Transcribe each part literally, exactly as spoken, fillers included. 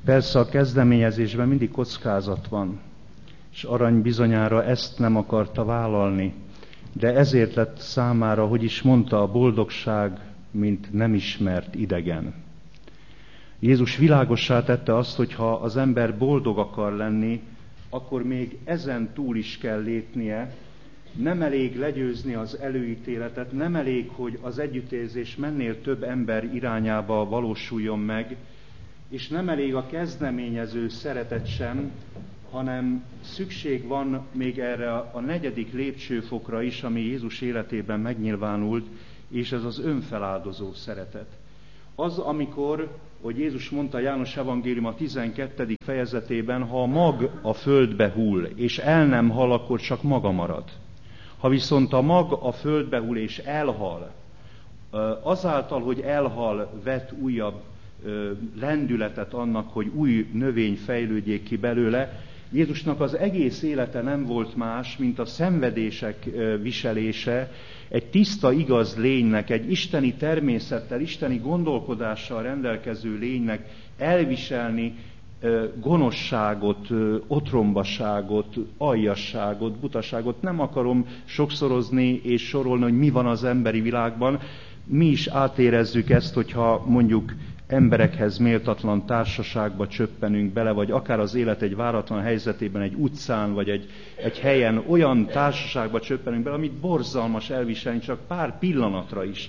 Persze a kezdeményezésben mindig kockázat van, és Arany bizonyára ezt nem akarta vállalni, de ezért lett számára, hogy is mondta, a boldogság, mint nem ismert idegen. Jézus világossá tette azt, hogy ha az ember boldog akar lenni, akkor még ezen túl is kell lépnie. Nem elég legyőzni az előítéletet, nem elég, hogy az együttérzés mennél több ember irányába valósuljon meg, és nem elég a kezdeményező szeretet sem, hanem szükség van még erre a negyedik lépcsőfokra is, ami Jézus életében megnyilvánult, és ez az önfeláldozó szeretet. Az, amikor, hogy Jézus mondta János Evangélium a tizenkettedik fejezetében, ha a mag a földbe hull, és el nem hal, akkor csak maga marad. Ha viszont a mag a földbe hull és elhal, azáltal, hogy elhal, vet újabb lendületet annak, hogy új növény fejlődjék ki belőle. Jézusnak az egész élete nem volt más, mint a szenvedések viselése, egy tiszta, igaz lénynek, egy isteni természettel, isteni gondolkodással rendelkező lénynek elviselni gonoszságot, otrombaságot, aljasságot, butaságot. Nem akarom sokszorozni és sorolni, hogy mi van az emberi világban. Mi is átérezzük ezt, hogyha mondjuk emberekhez méltatlan társaságba csöppenünk bele, vagy akár az élet egy váratlan helyzetében, egy utcán, vagy egy, egy helyen olyan társaságba csöppenünk bele, amit borzalmas elviselni csak pár pillanatra is.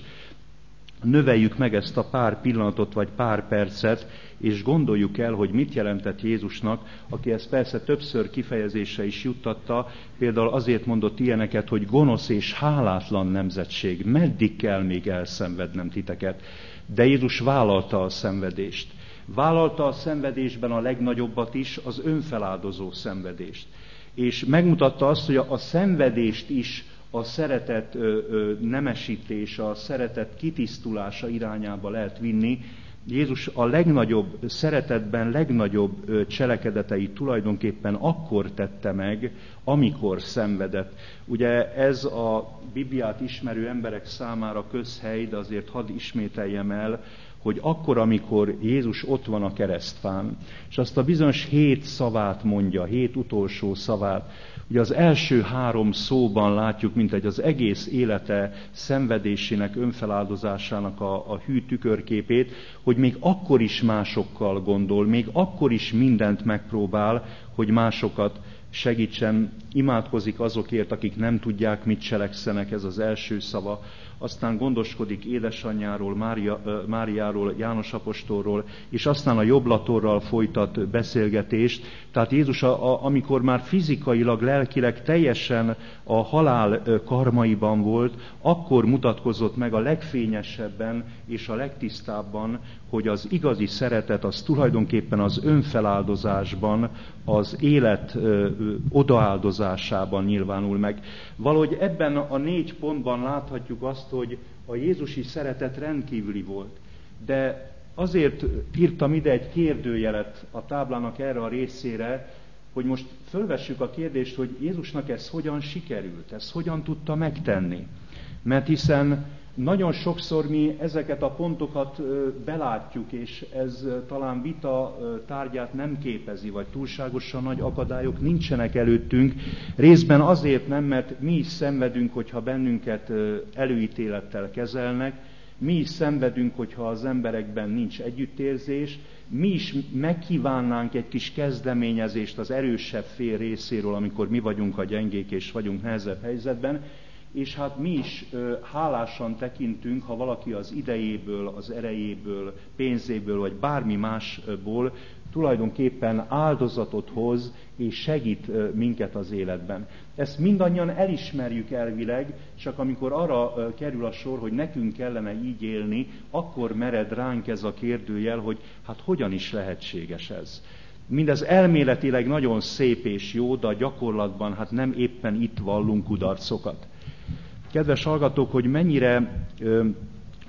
Növeljük meg ezt a pár pillanatot, vagy pár percet, és gondoljuk el, hogy mit jelentett Jézusnak, aki ezt persze többször kifejezésre is juttatta, például azért mondott ilyeneket, hogy gonosz és hálátlan nemzetség, meddig kell még elszenvednem titeket? De Jézus vállalta a szenvedést. Vállalta a szenvedésben a legnagyobbat is, az önfeláldozó szenvedést. És megmutatta azt, hogy a, a szenvedést is a szeretet ö, ö, nemesítése, a szeretet kitisztulása irányába lehet vinni. Jézus a legnagyobb szeretetben, legnagyobb ö, cselekedeteit tulajdonképpen akkor tette meg, amikor szenvedett. Ugye ez a Bibliát ismerő emberek számára közhely, de azért hadd ismételjem el, hogy akkor, amikor Jézus ott van a keresztfán, és azt a bizonyos hét szavát mondja, hét utolsó szavát, ugye az első három szóban látjuk, mint egy az egész élete szenvedésének, önfeláldozásának a, a hű tükörképét, hogy még akkor is másokkal gondol, még akkor is mindent megpróbál, hogy másokat segítsen, imádkozik azokért, akik nem tudják, mit cselekszenek, ez az első szava. Aztán gondoskodik édesanyjáról, Mária, Máriáról, János apostolról, és aztán a jobblatorral folytat beszélgetést. Tehát Jézus, a, a, amikor már fizikailag, lelkileg teljesen a halál karmaiban volt, akkor mutatkozott meg a legfényesebben és a legtisztábban, hogy az igazi szeretet az tulajdonképpen az önfeláldozásban, az élet ö, ö, odaáldozásában nyilvánul meg. Valahogy ebben a négy pontban láthatjuk azt, hogy a jézusi szeretet rendkívüli volt. De azért írtam ide egy kérdőjelet a táblának erre a részére, hogy most fölvessük a kérdést, hogy Jézusnak ez hogyan sikerült, ez hogyan tudta megtenni. Mert hiszen nagyon sokszor mi ezeket a pontokat belátjuk, és ez talán vita tárgyát nem képezi, vagy túlságosan nagy akadályok nincsenek előttünk. Részben azért nem, mert mi is szenvedünk, hogyha bennünket előítélettel kezelnek, mi is szenvedünk, hogyha az emberekben nincs együttérzés, mi is megkívánnánk egy kis kezdeményezést az erősebb fél részéről, amikor mi vagyunk a gyengék és vagyunk nehezebb helyzetben, és hát mi is ö, hálásan tekintünk, ha valaki az idejéből, az erejéből, pénzéből, vagy bármi másból tulajdonképpen áldozatot hoz, és segít ö, minket az életben. Ezt mindannyian elismerjük elvileg, csak amikor arra ö, kerül a sor, hogy nekünk kellene így élni, akkor mered ránk ez a kérdőjel, hogy hát hogyan is lehetséges ez. Mindez elméletileg nagyon szép és jó, de a gyakorlatban hát nem éppen itt vallunk kudarcokat. Kedves hallgatók, hogy mennyire ö,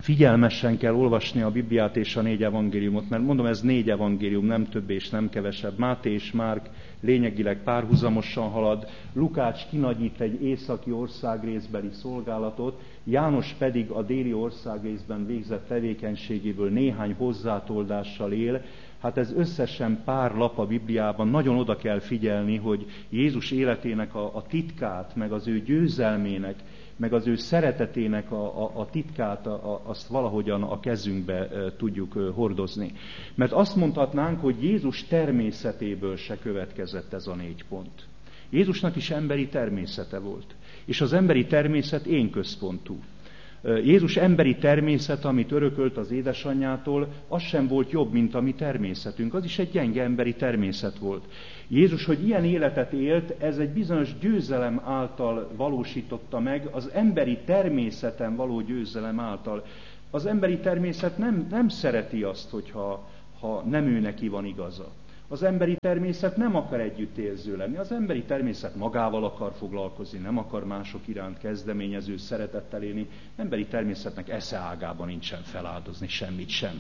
figyelmesen kell olvasni a Bibliát és a négy evangéliumot, mert mondom, ez négy evangélium, nem több és nem kevesebb. Máté és Márk lényegileg párhuzamosan halad, Lukács kinagyít egy északi országrészbeli szolgálatot, János pedig a déli országrészben végzett tevékenységéből néhány hozzátoldással él. Hát ez összesen pár lap a Bibliában, nagyon oda kell figyelni, hogy Jézus életének a, a titkát, meg az ő győzelmének, meg az ő szeretetének a, a, a titkát, a, a, azt valahogyan a kezünkbe e, tudjuk e, hordozni. Mert azt mondhatnánk, hogy Jézus természetéből se következett ez a négy pont. Jézusnak is emberi természete volt. És az emberi természet én központú. Jézus emberi természet, amit örökölt az édesanyjától, az sem volt jobb, mint a mi természetünk. Az is egy gyenge emberi természet volt. Jézus, hogy ilyen életet élt, ez egy bizonyos győzelem által valósította meg, az emberi természeten való győzelem által. Az emberi természet nem, nem szereti azt, hogyha ha nem ő neki van igaza. Az emberi természet nem akar együttérző lenni. Az emberi természet magával akar foglalkozni, nem akar mások iránt kezdeményező szeretettel élni. Emberi természetnek esze ágában nincsen feláldozni semmit sem.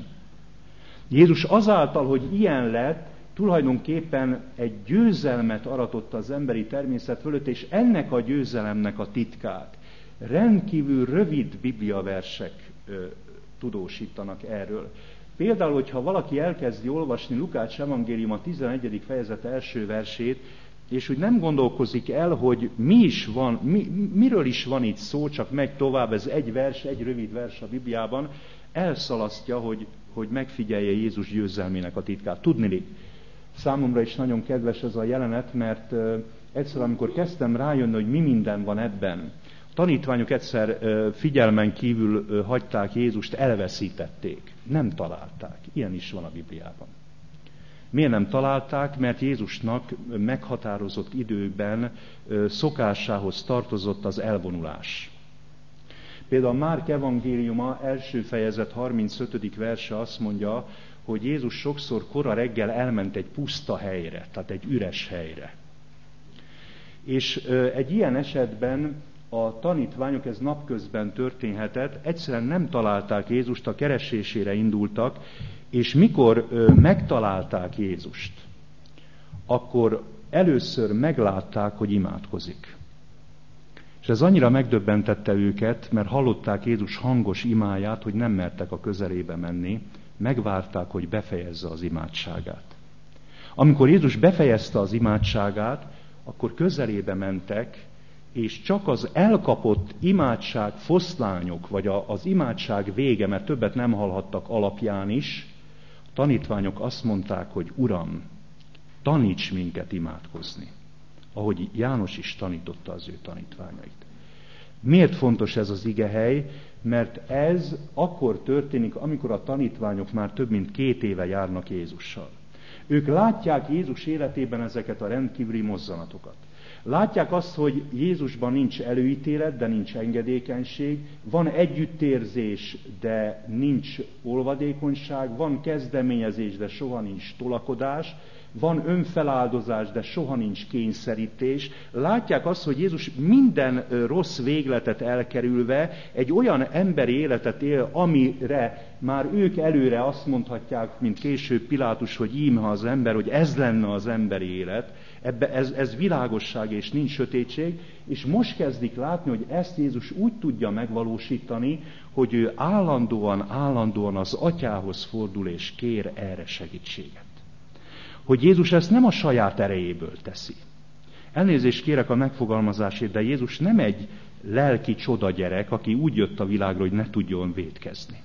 Jézus azáltal, hogy ilyen lett, tulajdonképpen egy győzelmet aratott az emberi természet fölött, és ennek a győzelemnek a titkát rendkívül rövid bibliaversek ö, tudósítanak erről. Például, hogyha valaki elkezdi olvasni Lukács evangélium a tizenegyedik fejezet első versét, és úgy nem gondolkozik el, hogy mi is van, mi, miről is van itt szó, csak megy tovább, ez egy vers, egy rövid vers a Bibliában, elszalasztja, hogy, hogy megfigyelje Jézus győzelmének a titkát. Tudniillik, számomra is nagyon kedves ez a jelenet, mert uh, egyszer, amikor kezdtem rájönni, hogy mi minden van ebben, tanítványok egyszer figyelmen kívül hagyták Jézust, elveszítették. Nem találták. Ilyen is van a Bibliában. Miért nem találták? Mert Jézusnak meghatározott időben szokásához tartozott az elvonulás. Például Márk evangéliuma első fejezet harmincötödik verse azt mondja, hogy Jézus sokszor kora reggel elment egy puszta helyre, tehát egy üres helyre. És egy ilyen esetben a tanítványok, ez napközben történhetett, egyszerűen nem találták Jézust, a keresésére indultak, és mikor ö, megtalálták Jézust, akkor először meglátták, hogy imádkozik. És ez annyira megdöbbentette őket, mert hallották Jézus hangos imáját, hogy nem mertek a közelébe menni, megvárták, hogy befejezze az imádságát. Amikor Jézus befejezte az imádságát, akkor közelébe mentek, és csak az elkapott imádság foszlányok, vagy a, az imádság vége, mert többet nem hallhattak alapján is, a tanítványok azt mondták, hogy Uram, taníts minket imádkozni, ahogy János is tanította az ő tanítványait. Miért fontos ez az igehely? Mert ez akkor történik, amikor a tanítványok már több mint két éve járnak Jézussal. Ők látják Jézus életében ezeket a rendkívüli mozzanatokat. Látják azt, hogy Jézusban nincs előítélet, de nincs engedékenység, van együttérzés, de nincs olvadékonyság, van kezdeményezés, de soha nincs tolakodás, van önfeláldozás, de soha nincs kényszerítés. Látják azt, hogy Jézus minden rossz végletet elkerülve egy olyan emberi életet él, amire már ők előre azt mondhatják, mint később Pilátus, hogy íme az ember, hogy ez lenne az emberi élet. Ebbe ez, ez világosság és nincs sötétség, és most kezdik látni, hogy ezt Jézus úgy tudja megvalósítani, hogy ő állandóan, állandóan az Atyához fordul és kér erre segítséget. Hogy Jézus ezt nem a saját erejéből teszi. Elnézést kérek a megfogalmazásért, de Jézus nem egy lelki csodagyerek, aki úgy jött a világra, hogy ne tudjon vétkezni.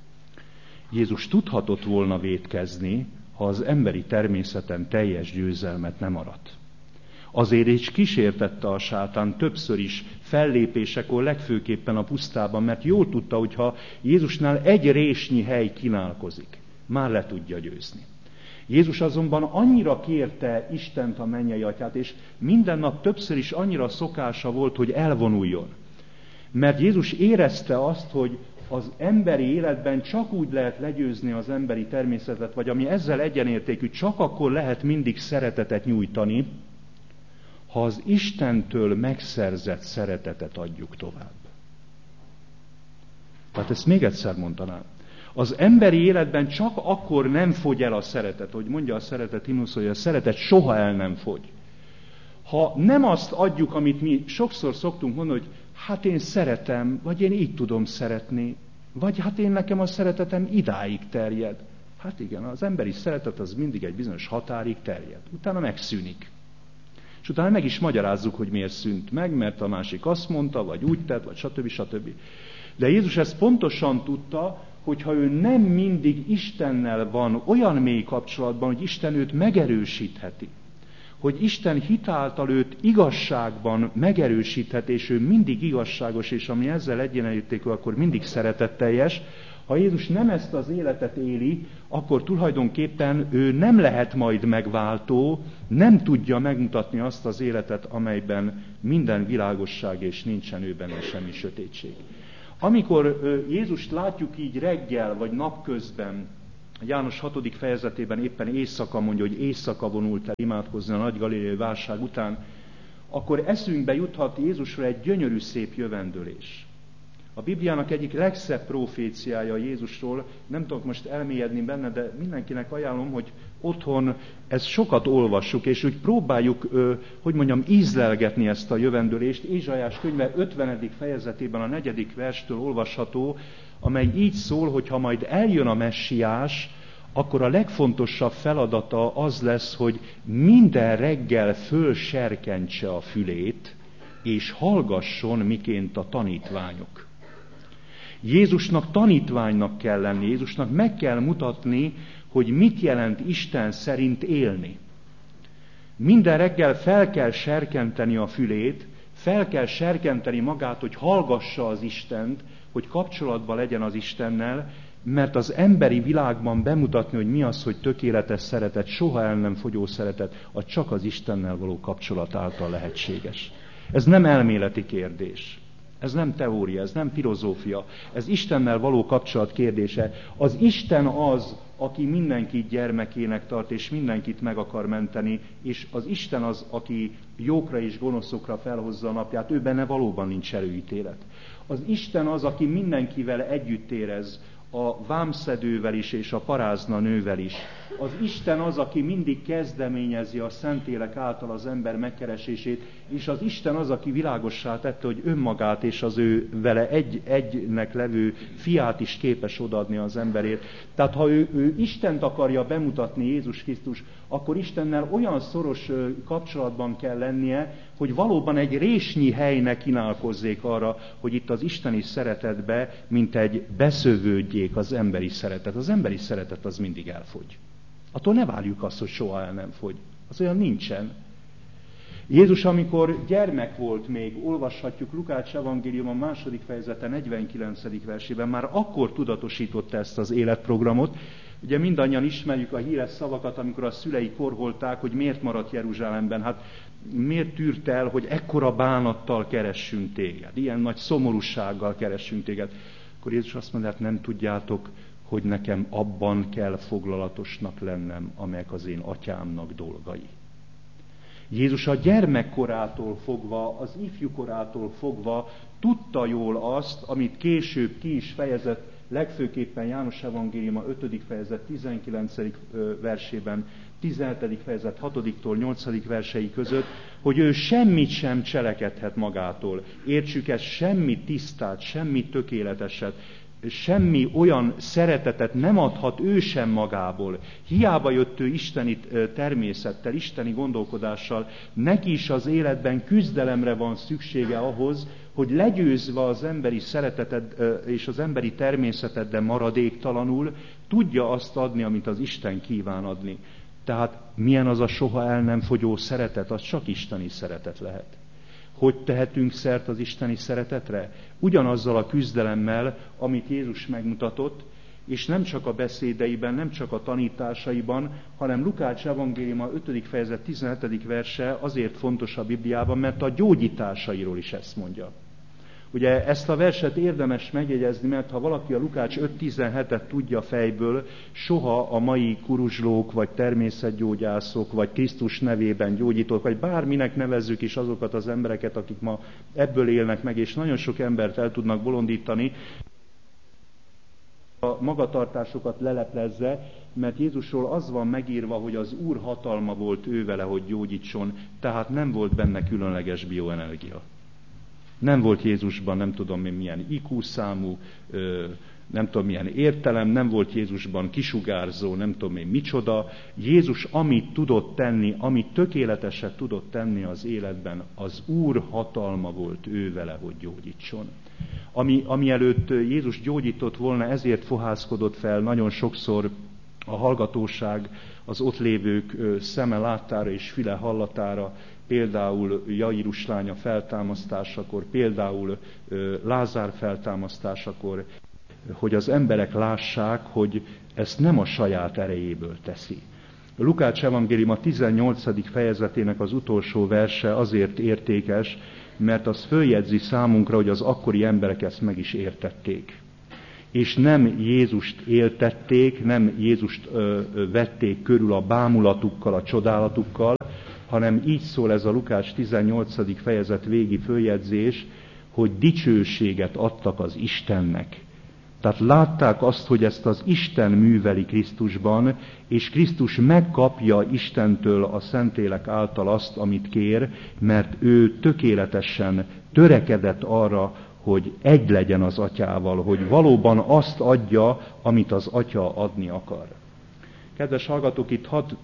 Jézus tudhatott volna vétkezni, ha az emberi természeten teljes győzelmet nem arat. Azért is kísértette a sátán többször is fellépésekor, legfőképpen a pusztában, mert jól tudta, hogy ha Jézusnál egy résnyi hely kínálkozik, már le tudja győzni. Jézus azonban annyira kérte Istent, a mennyei Atyát, és minden nap többször is annyira szokása volt, hogy elvonuljon. Mert Jézus érezte azt, hogy az emberi életben csak úgy lehet legyőzni az emberi természetet, vagy ami ezzel egyenértékű, csak akkor lehet mindig szeretetet nyújtani, ha az Istentől megszerzett szeretetet adjuk tovább. Tehát ezt még egyszer mondanám. Az emberi életben csak akkor nem fogy el a szeretet, hogy mondja a szeretet himnusz, hogy a szeretet soha el nem fogy. Ha nem azt adjuk, amit mi sokszor szoktunk mondani, hogy hát én szeretem, vagy én így tudom szeretni, vagy hát én nekem a szeretetem idáig terjed. Hát igen, az emberi szeretet az mindig egy bizonyos határig terjed. Utána megszűnik. És utána meg is magyarázzuk, hogy miért szűnt meg, mert a másik azt mondta, vagy úgy tett, vagy stb. stb. De Jézus ezt pontosan tudta, hogyha ő nem mindig Istennel van olyan mély kapcsolatban, hogy Isten őt megerősítheti, hogy Isten hitáltal őt igazságban megerősíthet, és ő mindig igazságos, és ami ezzel egyenlítésű, akkor mindig szeretetteljes. Ha Jézus nem ezt az életet éli, akkor tulajdonképpen ő nem lehet majd megváltó, nem tudja megmutatni azt az életet, amelyben minden világosság, és nincsen ő benne semmi sötétség. Amikor Jézust látjuk így reggel, vagy napközben, János hatodik fejezetében éppen éjszaka mondja, hogy éjszaka vonult el imádkozni a nagy galileai válság után, akkor eszünkbe juthat Jézusra egy gyönyörű szép jövendőlés. A Bibliának egyik legszebb proféciája Jézusról, nem tudok most elmélyedni benne, de mindenkinek ajánlom, hogy otthon ezt sokat olvassuk, és úgy próbáljuk, hogy mondjam, ízlelgetni ezt a jövendőlést. Ézsaiás könyve ötvenedik fejezetében a negyedik verstől olvasható, amely így szól, hogy ha majd eljön a messiás, akkor a legfontosabb feladata az lesz, hogy minden reggel fölserkentse a fülét, és hallgasson miként a tanítványok. Jézusnak tanítványnak kell lenni, Jézusnak meg kell mutatni, hogy mit jelent Isten szerint élni. Minden reggel fel kell serkenteni a fülét, fel kell serkenteni magát, hogy hallgassa az Istent, hogy kapcsolatban legyen az Istennel, mert az emberi világban bemutatni, hogy mi az, hogy tökéletes szeretet, soha el nem fogyó szeretet, az csak az Istennel való kapcsolat által lehetséges. Ez nem elméleti kérdés. Ez nem teória, ez nem filozófia, ez Istennel való kapcsolat kérdése. Az Isten az, aki mindenkit gyermekének tart, és mindenkit meg akar menteni, és az Isten az, aki jókra és gonoszokra felhozza a napját, ő benne valóban nincs előítélet. Az Isten az, aki mindenkivel együtt érez, a vámszedővel is, és a parázna nővel is. Az Isten az, aki mindig kezdeményezi a Szentlélek által az ember megkeresését, és az Isten az, aki világossá tette, hogy önmagát és az ő vele egy, egynek levő fiát is képes odaadni az emberért. Tehát ha ő, ő Istent akarja bemutatni, Jézus Krisztus, akkor Istennel olyan szoros kapcsolatban kell lennie, hogy valóban egy résnyi helynek kínálkozzék arra, hogy itt az isteni szeretetbe, mint egy beszövődjék az emberi szeretet. Az emberi szeretet az mindig elfogy. Attól ne várjuk azt, hogy soha el nem fogy. Az olyan nincsen. Jézus, amikor gyermek volt még, olvashatjuk Lukács evangélium a második fejezete negyvenkilencedik versében, már akkor tudatosította ezt az életprogramot. Ugye mindannyian ismerjük a híres szavakat, amikor a szülei korholták, hogy miért maradt Jeruzsálemben. Hát miért tűrt el, hogy ekkora bánattal keressünk téged, ilyen nagy szomorúsággal keressünk téged. Akkor Jézus azt mondja, hát nem tudjátok, hogy nekem abban kell foglalatosnak lennem, amelyek az én atyámnak dolgai. Jézus a gyermekkorától fogva, az ifjúkorától fogva tudta jól azt, amit később ki is fejezett, legfőképpen János evangélium a ötödik fejezet tizenkilencedik versében, tizenhetedik fejezet hatodiktól nyolcadik versei között, hogy ő semmit sem cselekedhet magától. Értsük ezt, semmi tisztát, semmi tökéleteset, semmi olyan szeretetet nem adhat ő sem magából. Hiába jött ő isteni természettel, isteni gondolkodással, neki is az életben küzdelemre van szüksége ahhoz, hogy legyőzve az emberi szeretetet és az emberi természetet, de maradéktalanul, tudja azt adni, amit az Isten kíván adni. Tehát milyen az a soha el nem fogyó szeretet? Az csak isteni szeretet lehet. Hogy tehetünk szert az isteni szeretetre? Ugyanazzal a küzdelemmel, amit Jézus megmutatott, és nem csak a beszédeiben, nem csak a tanításaiban, hanem Lukács evangéliuma ötödik fejezet tizenhetedik verse azért fontos a Bibliában, mert a gyógyításairól is ezt mondja. Ugye ezt a verset érdemes megjegyezni, mert ha valaki a Lukács öt tizenhetet tudja fejből, soha a mai kuruzslók, vagy természetgyógyászok, vagy Krisztus nevében gyógyítók, vagy bárminek nevezzük is azokat az embereket, akik ma ebből élnek meg, és nagyon sok embert el tudnak bolondítani, a magatartásokat leleplezze, mert Jézusról az van megírva, hogy az Úr hatalma volt ő vele, hogy gyógyítson, tehát nem volt benne különleges bioenergia. Nem volt Jézusban, nem tudom én milyen i kú számú, nem tudom milyen értelem, nem volt Jézusban kisugárzó, nem tudom én micsoda. Jézus amit tudott tenni, amit tökéleteset tudott tenni az életben, az Úr hatalma volt ő vele, hogy gyógyítson. Ami, ami előtt Jézus gyógyított volna, ezért fohászkodott fel nagyon sokszor a hallgatóság, az ott lévők szeme láttára és füle hallatára, például Jairus lánya feltámasztásakor, például Lázár feltámasztásakor, hogy az emberek lássák, hogy ezt nem a saját erejéből teszi. Lukács evangélium a tizennyolcadik fejezetének az utolsó verse azért értékes, mert az följegyzi számunkra, hogy az akkori emberek ezt meg is értették. És nem Jézust éltették, nem Jézust ö, ö, vették körül a bámulatukkal, a csodálatukkal, hanem így szól ez a Lukács tizennyolcadik fejezet végi följegyzés, hogy dicsőséget adtak az Istennek. Tehát látták azt, hogy ezt az Isten műveli Krisztusban, és Krisztus megkapja Istentől a Szentlélek által azt, amit kér, mert ő tökéletesen törekedett arra, hogy egy legyen az Atyával, hogy valóban azt adja, amit az Atya adni akar. Kedves hallgatók, itt hadd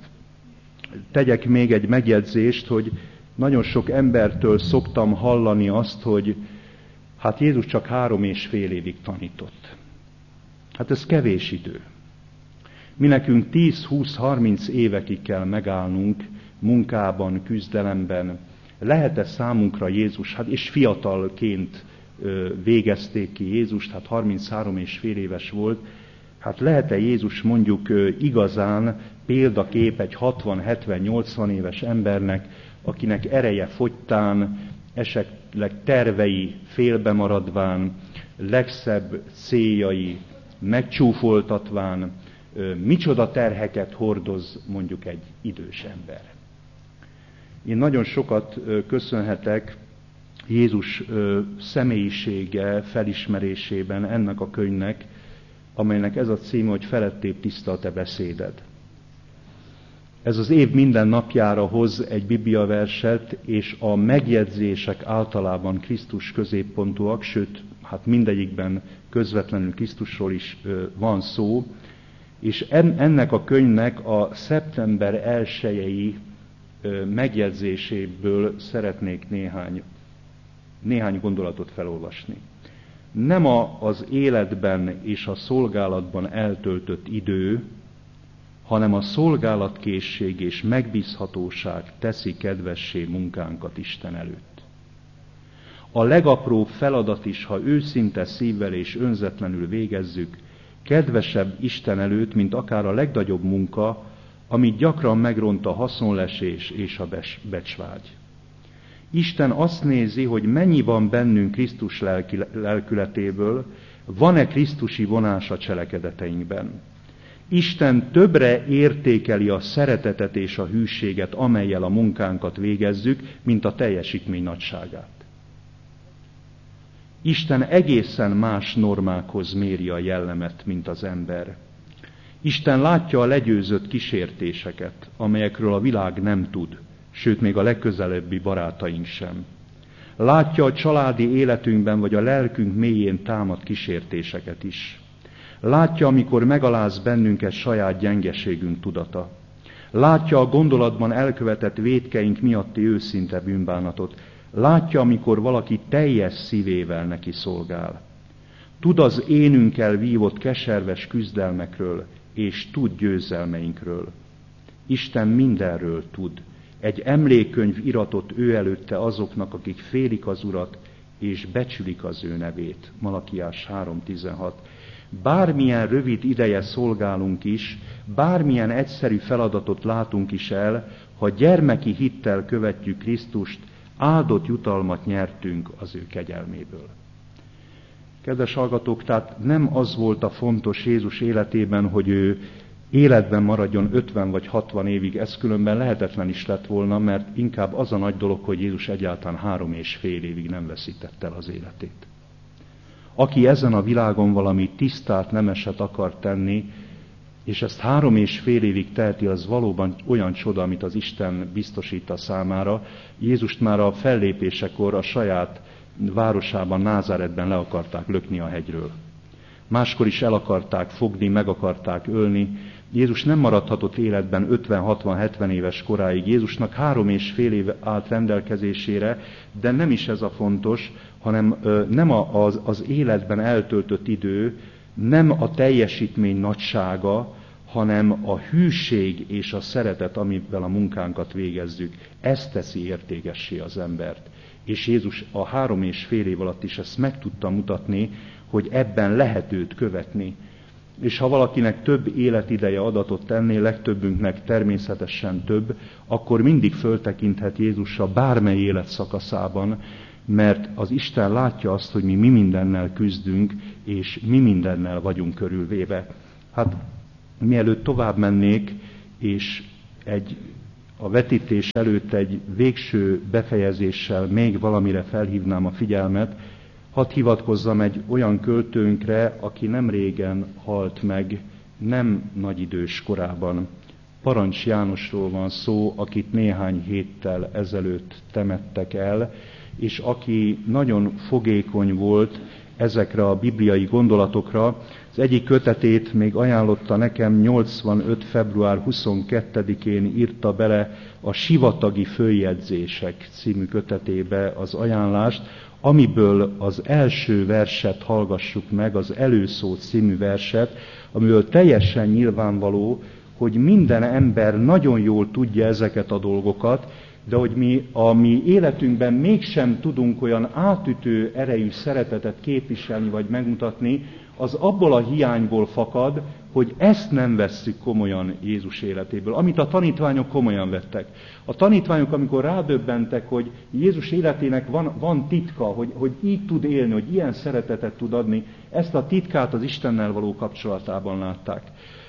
tegyek még egy megjegyzést, hogy nagyon sok embertől szoktam hallani azt, hogy hát Jézus csak három és fél évig tanított. Hát ez kevés idő. Mi nekünk tíz, húsz, harminc évekig kell megállnunk munkában, küzdelemben. Lehet-e számunkra Jézus, hát és fiatalként végezték ki Jézust, hát harminchárom és fél éves volt, hát lehet-e Jézus mondjuk igazán példakép egy hatvan, hetven, nyolcvan éves embernek, akinek ereje fogytán, esetleg tervei félbe maradván, legszebb céljai megcsúfoltatván, micsoda terheket hordoz mondjuk egy idős ember. Én nagyon sokat köszönhetek Jézus személyisége felismerésében ennek a könyvnek, amelynek ez a címe, hogy felettébb tiszta a te beszéded. Ez az év minden napjára hoz egy bibliaverset, és a megjegyzések általában Krisztus középpontúak, sőt, hát mindegyikben közvetlenül Krisztusról is van szó, és ennek a könyvnek a szeptember elsejei megjegyzéséből szeretnék néhány, néhány gondolatot felolvasni. Nem a, az életben és a szolgálatban eltöltött idő, hanem a szolgálatkészség és megbízhatóság teszi kedvessé munkánkat Isten előtt. A legapróbb feladat is, ha őszinte szívvel és önzetlenül végezzük, kedvesebb Isten előtt, mint akár a legnagyobb munka, amit gyakran megront a haszonlesés és a becsvágy. Isten azt nézi, hogy mennyi van bennünk Krisztus lelki, lelkületéből, van-e krisztusi vonás a cselekedeteinkben. Isten többre értékeli a szeretetet és a hűséget, amellyel a munkánkat végezzük, mint a teljesítmény nagyságát. Isten egészen más normákhoz méri a jellemet, mint az ember. Isten látja a legyőzött kísértéseket, amelyekről a világ nem tud, sőt még a legközelebbi barátaink sem. Látja a családi életünkben vagy a lelkünk mélyén támad kísértéseket is. Látja, amikor megaláz bennünket saját gyengeségünk tudata. Látja a gondolatban elkövetett vétkeink miatti őszinte bűnbánatot. Látja, amikor valaki teljes szívével neki szolgál. Tud az énünkkel vívott keserves küzdelmekről, és tud győzelmeinkről. Isten mindenről tud. Egy emlékkönyv iratott ő előtte azoknak, akik félik az Urat, és becsülik az ő nevét. Malakiás három tizenhat. Bármilyen rövid ideje szolgálunk is, bármilyen egyszerű feladatot látunk is el, ha gyermeki hittel követjük Krisztust, áldott jutalmat nyertünk az ő kegyelméből. Kedves hallgatók, tehát nem az volt a fontos Jézus életében, hogy ő életben maradjon ötven vagy hatvan évig, ez különben lehetetlen is lett volna, mert inkább az a nagy dolog, hogy Jézus egyáltalán három és fél évig nem veszítette el az életét. Aki ezen a világon valami tisztát, nemeset akar tenni, és ezt három és fél évig teheti, az valóban olyan csoda, amit az Isten biztosít a számára. Jézust már a fellépésekor a saját városában, Názáretben le akarták lökni a hegyről. Máskor is el akarták fogni, meg akarták ölni. Jézus nem maradhatott életben ötven, hatvan, hetven éves koráig. Jézusnak három és fél év állt rendelkezésére, de nem is ez a fontos, hanem nem az, az életben eltöltött idő, nem a teljesítmény nagysága, hanem a hűség és a szeretet, amivel a munkánkat végezzük. Ez teszi értékessé az embert. És Jézus a három és fél év alatt is ezt meg tudta mutatni, hogy ebben lehet őt követni. És ha valakinek több életideje adatott ennél, legtöbbünknek természetesen több, akkor mindig föltekinthet Jézusra bármely életszakaszában, mert az Isten látja azt, hogy mi mi mindennel küzdünk, és mi mindennel vagyunk körülvéve. Hát mielőtt tovább mennék, és egy, a vetítés előtt egy végső befejezéssel még valamire felhívnám a figyelmet, hadd hivatkozzam egy olyan költőnkre, aki nem régen halt meg, nem nagyidős korában. Parancs Jánosról van szó, akit néhány héttel ezelőtt temettek el, és aki nagyon fogékony volt ezekre a bibliai gondolatokra. Az egyik kötetét még ajánlotta nekem, nyolcvanöt. február huszonkettedikén írta bele a Sivatagi Följegyzések című kötetébe az ajánlást, amiből az első verset hallgassuk meg, az Előszó című verset, amiből teljesen nyilvánvaló, hogy minden ember nagyon jól tudja ezeket a dolgokat, de hogy mi a mi életünkben mégsem tudunk olyan átütő erejű szeretetet képviselni vagy megmutatni, az abból a hiányból fakad, hogy ezt nem vesszük komolyan Jézus életéből, amit a tanítványok komolyan vettek. A tanítványok, amikor rádöbbentek, hogy Jézus életének van, van titka, hogy, hogy így tud élni, hogy ilyen szeretetet tud adni, ezt a titkát az Istennel való kapcsolatában látták.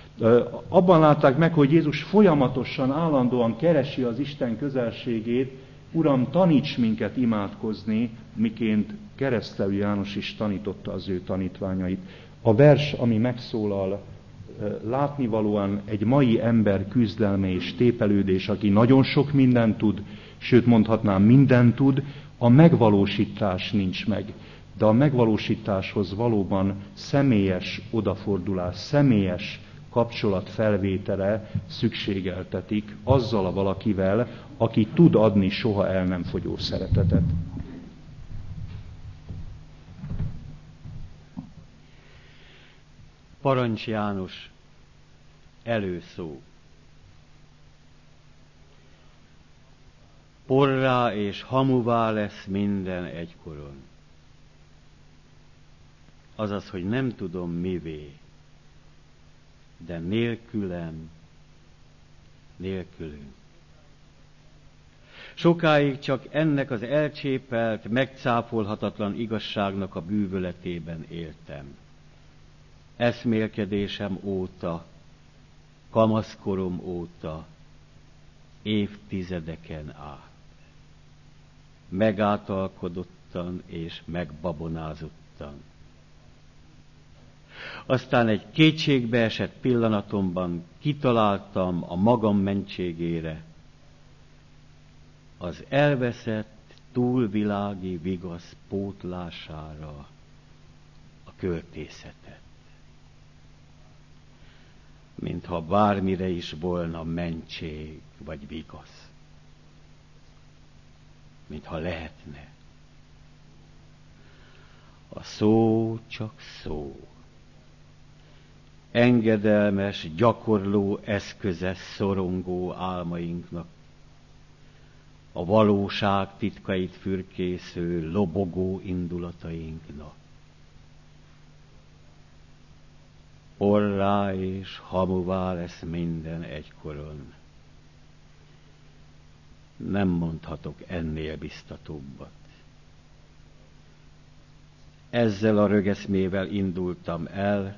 Abban látták meg, hogy Jézus folyamatosan, állandóan keresi az Isten közelségét. Uram, taníts minket imádkozni, miként Keresztelő János is tanította az ő tanítványait. A vers, ami megszólal, látnivalóan egy mai ember küzdelme és tépelődés, aki nagyon sok mindent tud, sőt mondhatnám mindent tud, a megvalósítás nincs meg. De a megvalósításhoz valóban személyes odafordulás, személyes kapcsolat felvétele szükségeltetik azzal a valakivel, aki tud adni soha el nem fogyó szeretetet. Parancs János, előszó. Porrá és hamuvá lesz minden egykoron. Azaz, hogy nem tudom mivé, de nélkülem, nélkülünk. Sokáig csak ennek az elcsépelt, megcáfolhatatlan igazságnak a bűvöletében éltem. Eszmélkedésem óta, kamaszkorom óta, évtizedeken át. Megátalkodottan és megbabonázottan. Aztán egy kétségbeesett pillanatomban kitaláltam a magam mentségére az elveszett túlvilági vigasz pótlására a költészetet. Mintha bármire is volna mentség vagy vigasz. Mintha lehetne. A szó csak szó. Engedelmes, gyakorló eszköze szorongó álmainknak, a valóság titkait fürkésző, lobogó indulatainknak. Porrá és hamuvá lesz minden egykoron. Nem mondhatok ennél biztatóbbat. Ezzel a rögeszmével indultam el,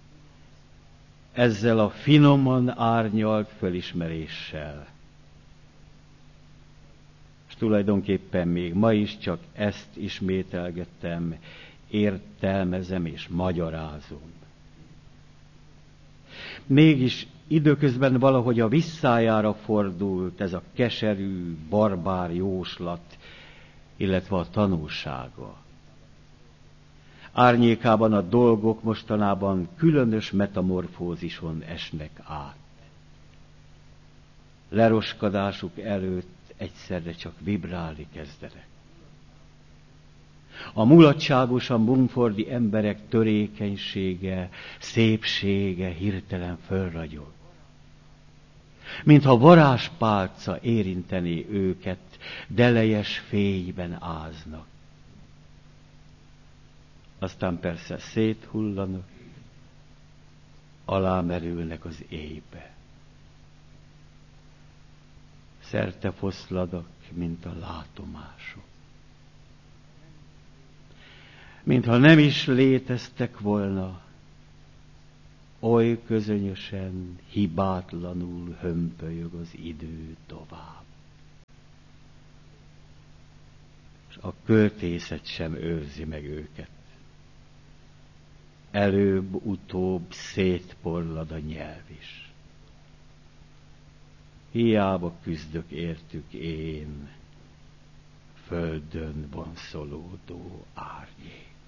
ezzel a finoman árnyalt fölismeréssel. És tulajdonképpen még ma is csak ezt ismételgettem, értelmezem és magyarázom. Mégis időközben valahogy a visszájára fordult ez a keserű, barbár jóslat, illetve a tanulsága. Árnyékában a dolgok mostanában különös metamorfózison esnek át. Leroskadásuk előtt egyszerre csak vibrálni kezdenek. A mulatságosan bumfordi emberek törékenysége, szépsége hirtelen fölragyog. Mintha varázspálca érinteni őket, delejes fényben áznak. Aztán persze széthullanak, alámerülnek az éjbe. Szerte foszladak, mint a látomások. Mintha nem is léteztek volna, oly közönösen, hibátlanul hömpölyög az idő tovább. És a költészet sem őrzi meg őket. Előbb-utóbb szétporlad a nyelv is. Hiába küzdök értük én, földön vonszolódó árnyék.